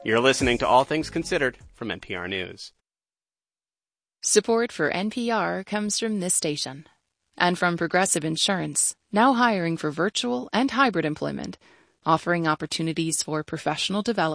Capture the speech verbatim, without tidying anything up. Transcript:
You're listening to All Things Considered from N P R News. Support for N P R comes from this station and from Progressive Insurance, now hiring for virtual and hybrid employment, offering opportunities for professional development